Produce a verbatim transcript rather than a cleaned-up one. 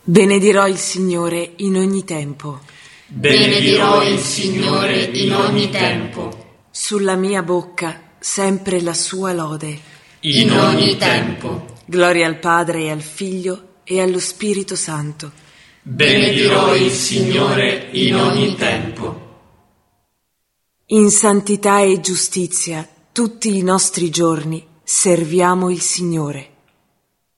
Benedirò il Signore in ogni tempo. Benedirò il Signore in ogni tempo. Sulla mia bocca sempre la sua lode. In ogni tempo. Gloria al Padre e al Figlio e allo Spirito Santo. Benedirò il Signore in ogni tempo. In santità e giustizia tutti i nostri giorni serviamo il Signore.